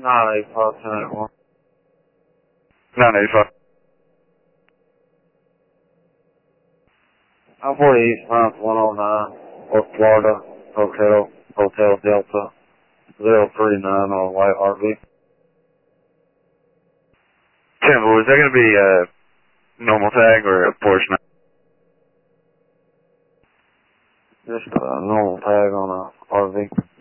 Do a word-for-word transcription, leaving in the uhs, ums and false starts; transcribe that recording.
nine eight five, ten eight one. nine eight five. I'm forty East Mounts one oh nine, North Florida, Hotel, Hotel Delta, zero three nine on White R V. ten four, is that going to be a normal tag or a Porsche? Just a normal tag on a R V.